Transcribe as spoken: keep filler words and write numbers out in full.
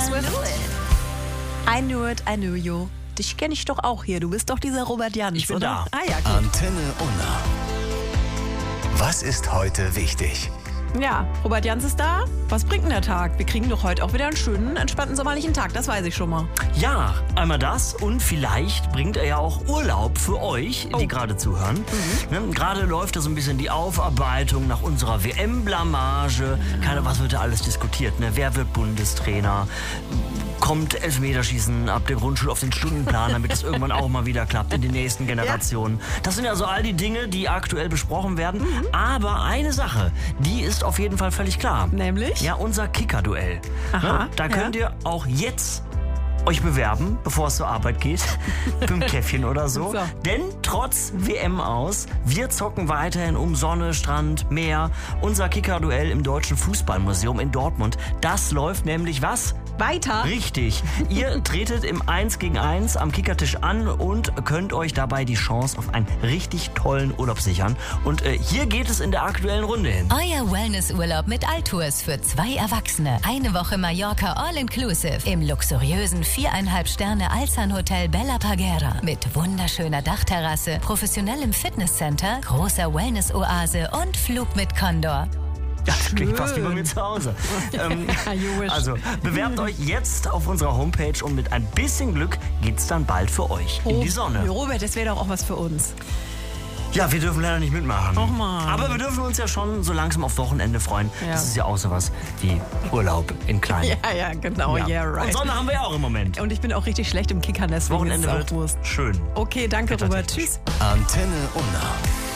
Swift. I knew it, I knew you. Dich kenne ich doch auch hier. Du bist doch dieser Robert Jans, Ich bin oder? da. Ah ja, gut. Antenne Unna. Was ist heute wichtig? Ja, Robert Jans ist da. Was bringt denn der Tag? Wir kriegen doch heute auch wieder einen schönen, entspannten sommerlichen Tag. Das weiß ich schon mal. Ja, einmal das und vielleicht bringt er ja auch Urlaub für euch, die Oh. gerade zuhören. Ne, gerade läuft da so ein bisschen die Aufarbeitung nach unserer W M-Blamage. Keine, was wird da alles diskutiert? Ne? Wer wird Bundestrainer? Kommt Elfmeterschießen ab der Grundschule auf den Stundenplan, damit es irgendwann auch mal wieder klappt in den nächsten Generationen. Das sind ja so all die Dinge, die aktuell besprochen werden. Aber eine Sache, die ist auf jeden Fall völlig klar. Nämlich? Ja, unser Kicker-Duell. Aha, Ne? Da ja. könnt ihr auch jetzt euch bewerben, bevor es zur Arbeit geht, mit einem Käffchen oder so. So. Denn trotz W M aus, wir zocken weiterhin um Sonne, Strand, Meer. Unser Kicker-Duell im Deutschen Fußballmuseum in Dortmund, das läuft nämlich was? Weiter. Richtig. Ihr tretet im eins gegen eins am Kickertisch an und könnt euch dabei die Chance auf einen richtig tollen Urlaub sichern. Und äh, hier geht es in der aktuellen Runde hin. Euer Wellnessurlaub mit Altours für zwei Erwachsene. Eine Woche Mallorca All-Inclusive im luxuriösen viereinhalb Sterne Alzan-Hotel Bella Parguera mit wunderschöner Dachterrasse, professionellem Fitnesscenter, großer Wellness-Oase und Flug mit Condor. Das klingt fast wie bei mir zu Hause. ähm, You wish. also bewerbt euch jetzt auf unserer Homepage und mit ein bisschen Glück geht's dann bald für euch in die Sonne. Robert, das wäre doch auch was für uns. Ja, wir dürfen leider nicht mitmachen. Och Mann. Aber wir dürfen uns ja schon so langsam auf Wochenende freuen. Ja. Das ist ja auch sowas wie Urlaub in klein. Ja, ja, genau. Ja. Yeah, right. Und Sonne haben wir ja auch im Moment. Und ich bin auch richtig schlecht im Kickern, deswegen Wochenende ist es wird auch Wurst. schön. Okay, danke Robert. Wettertechnisch. Tschüss. Antenne Unna.